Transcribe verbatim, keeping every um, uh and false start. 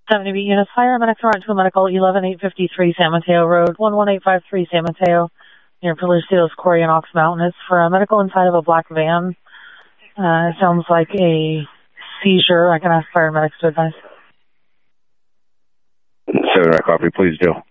seventy B units, paramedics are on to medical eleven eight fifty-three San Mateo Road, one one eight five three San Mateo, near Palacios, Quarry, and Ox Mountain. It's for a medical inside of a black van. Uh, it sounds like a seizure. I can ask paramedics to advise. seven, I copy, please do.